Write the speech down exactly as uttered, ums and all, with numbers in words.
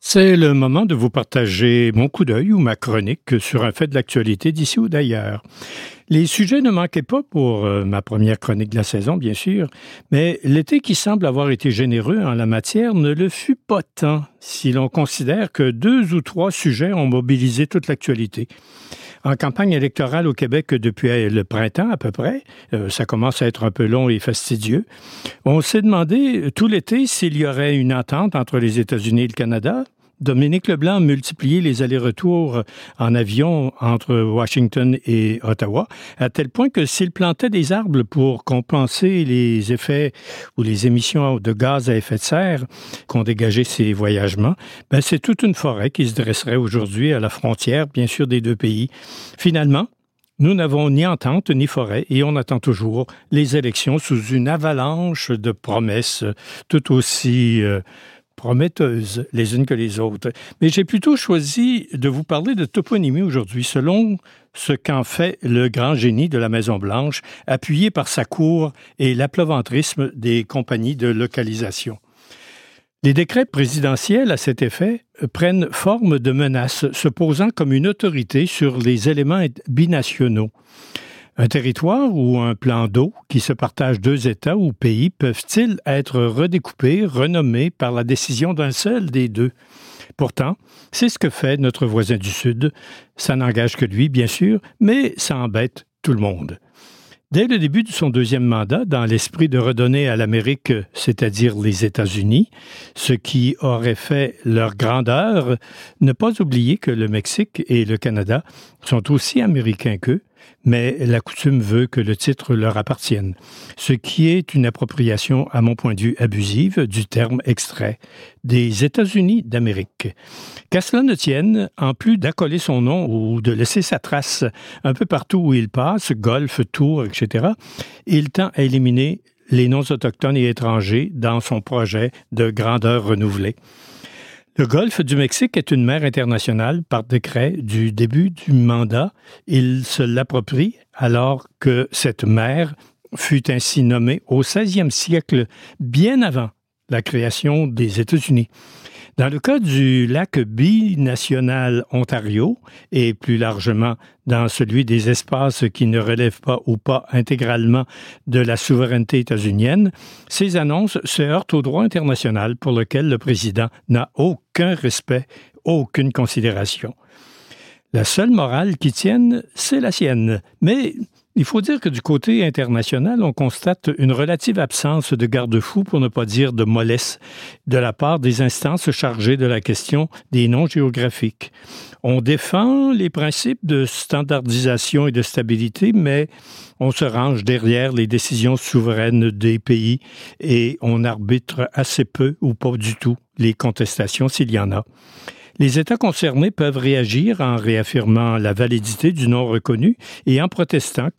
C'est le moment de vous partager mon coup d'œil ou ma chronique sur un fait de l'actualité d'ici ou d'ailleurs. Les sujets ne manquaient pas pour euh, ma première chronique de la saison, bien sûr, mais l'été qui semble avoir été généreux en la matière ne le fut pas tant si l'on considère que deux ou trois sujets ont mobilisé toute l'actualité. En campagne électorale au Québec depuis le printemps à peu près, euh, ça commence à être un peu long et fastidieux, on s'est demandé tout l'été s'il y aurait une entente entre les États-Unis et le Canada. Dominique Leblanc a multiplié les allers-retours en avion entre Washington et Ottawa, à tel point que s'il plantait des arbres pour compenser les effets ou les émissions de gaz à effet de serre qu'ont dégagé ces voyagements, ben c'est toute une forêt qui se dresserait aujourd'hui à la frontière, bien sûr, des deux pays. Finalement, nous n'avons ni entente ni forêt et on attend toujours les élections sous une avalanche de promesses tout aussi euh, prometteuses les unes que les autres. Mais j'ai plutôt choisi de vous parler de toponymie aujourd'hui, selon ce qu'en fait le grand génie de la Maison-Blanche, appuyé par sa cour et l'aploventrisme des compagnies de localisation. Les décrets présidentiels à cet effet prennent forme de menaces, se posant comme une autorité sur les éléments binationaux. Un territoire ou un plan d'eau qui se partagent deux États ou pays peuvent-ils être redécoupés, renommés par la décision d'un seul des deux? Pourtant, c'est ce que fait notre voisin du Sud. Ça n'engage que lui, bien sûr, mais ça embête tout le monde. Dès le début de son deuxième mandat, dans l'esprit de redonner à l'Amérique, c'est-à-dire les États-Unis, ce qui aurait fait leur grandeur, ne pas oublier que le Mexique et le Canada sont aussi américains qu'eux, mais la coutume veut que le titre leur appartienne, ce qui est une appropriation, à mon point de vue, abusive du terme extrait des États-Unis d'Amérique. Qu'à cela ne tienne, en plus d'accoler son nom ou de laisser sa trace un peu partout où il passe, golf, tour, et cetera, il tend à éliminer les noms autochtones et étrangers dans son projet de grandeur renouvelée. Le golfe du Mexique est une mer internationale par décret du début du mandat. Il se l'approprie alors que cette mer fut ainsi nommée au seizième siècle, bien avant la création des États-Unis. Dans le cas du lac binational Ontario, et plus largement dans celui des espaces qui ne relèvent pas ou pas intégralement de la souveraineté états-unienne, ces annonces se heurtent au droit international pour lequel le président n'a aucun respect, aucune considération. La seule morale qui tienne, c'est la sienne. Mais il faut dire que du côté international, on constate une relative absence de garde-fous, pour ne pas dire de mollesse, de la part des instances chargées de la question des noms géographiques. On défend les principes de standardisation et de stabilité, mais on se range derrière les décisions souveraines des pays et on arbitre assez peu ou pas du tout les contestations s'il y en a. Les États concernés peuvent réagir en réaffirmant la validité du nom reconnu et en protestant